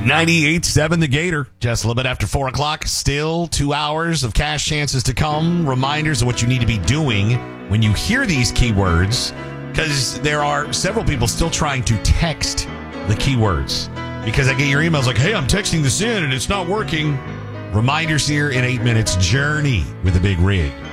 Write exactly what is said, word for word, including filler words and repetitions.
ninety-eight point seven The Gator. Just a little bit after four o'clock. Still two hours of cash chances to come. Reminders of what you need to be doing when you hear these keywords. Because there are several people still trying to text the keywords. Because I get your emails like, hey, I'm texting this in and it's not working. Reminders here in eight minutes. Journey with a Big Rig.